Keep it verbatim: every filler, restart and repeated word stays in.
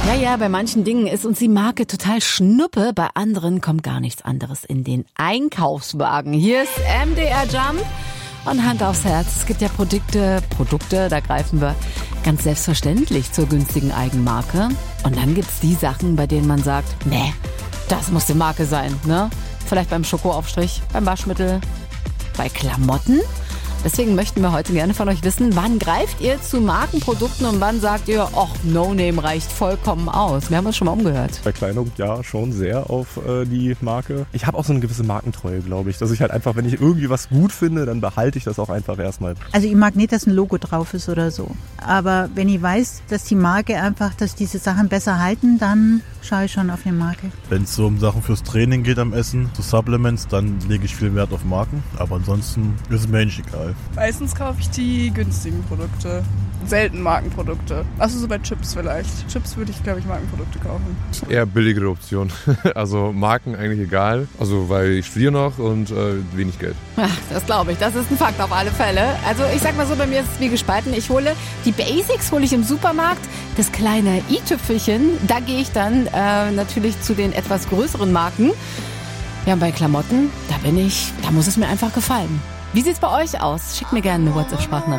Ja, ja, bei manchen Dingen ist uns die Marke total Schnuppe, bei anderen kommt gar nichts anderes in den Einkaufswagen. Hier ist M D R Jump und Hand aufs Herz. Es gibt ja Produkte, Produkte, da greifen wir ganz selbstverständlich zur günstigen Eigenmarke. Und dann gibt's die Sachen, bei denen man sagt, nee, das muss die Marke sein, ne? Vielleicht beim Schokoaufstrich, beim Waschmittel, bei Klamotten. Deswegen möchten wir heute gerne von euch wissen, wann greift ihr zu Markenprodukten und wann sagt ihr, ach, No-Name reicht vollkommen aus. Wir haben uns schon mal umgehört. Bei Kleidung ja schon sehr auf äh, die Marke. Ich habe auch so eine gewisse Markentreue, glaube ich, dass ich halt einfach, wenn ich irgendwie was gut finde, dann behalte ich das auch einfach erstmal. Also ich mag nicht, dass ein Logo drauf ist oder so. Aber wenn ich weiß, dass die Marke einfach, dass diese Sachen besser halten, dann schaue ich schon auf die Marke. Wenn es so um Sachen fürs Training geht am Essen, zu Supplements, dann lege ich viel Wert auf Marken. Aber ansonsten ist es mir eigentlich egal. Meistens kaufe ich die günstigen Produkte. Selten Markenprodukte. Achso, so bei Chips vielleicht. Chips würde ich, glaube ich, Markenprodukte kaufen. Eher billigere Option. Also Marken eigentlich egal. Also weil ich studiere noch und äh, wenig Geld. Ach, das glaube ich. Das ist ein Fakt auf alle Fälle. Also ich sag mal so, bei mir ist es wie gespalten. Ich hole die Basics, hole ich im Supermarkt. Das kleine i-Tüpfelchen, da gehe ich dann äh, natürlich zu den etwas größeren Marken. Ja, und bei Klamotten, da bin ich, da muss es mir einfach gefallen. Wie sieht's bei euch aus? Schickt mir gerne eine WhatsApp-Sprachnachricht.